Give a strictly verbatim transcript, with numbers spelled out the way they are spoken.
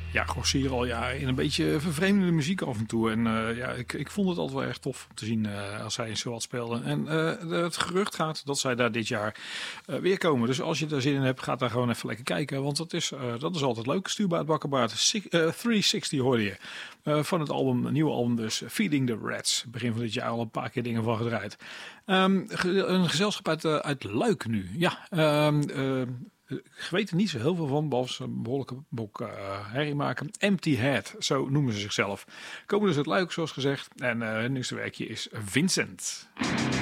Ja, Grossier al ja, in een beetje vervreemdende muziek af en toe. En uh, ja, ik, ik vond het altijd wel echt tof om te zien uh, als zij in Zowat speelde. En uh, het gerucht gaat dat zij daar dit jaar uh, weer komen. Dus als je er zin in hebt, ga daar gewoon even lekker kijken. Want dat is, uh, dat is altijd leuk. Stuurbaard Bakkerbaard. Uh, driehonderdzestig hoorde je. Uh, van het album, het nieuwe album dus. Feeding the Rats. Begin van dit jaar al een paar keer dingen van gedraaid. Um, een gezelschap uit, uh, uit Luik nu. Ja, um, uh, ik weet er niet zo heel veel van, behalve een behoorlijke bok uh, herrie maken. Empty Head, zo noemen ze zichzelf. Komen dus uit Luik, zoals gezegd. En uh, hun nieuwste werkje is Vincent.